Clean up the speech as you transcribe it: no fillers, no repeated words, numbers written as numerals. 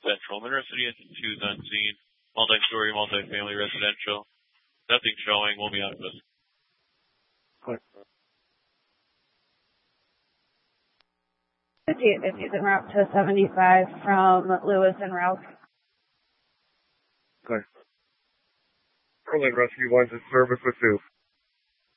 Central. Monroe City has 2s on scene. Multi-story, multi-family residential. Nothing showing. We'll be out of this. It's en route to 75 from Lewis and Ralph. Okay. Berlin Rescue 1's in service with 2.